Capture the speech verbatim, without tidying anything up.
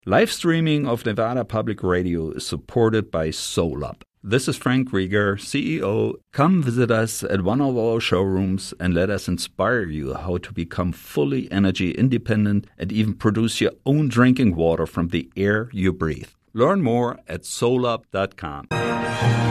Live streaming of Nevada Public Radio is supported by SolUp. This is Frank Rieger, C E O. Come visit us at one of our showrooms and let us inspire you how to become fully energy independent and even produce your own drinking water from the air you breathe. Learn more at solup dot com.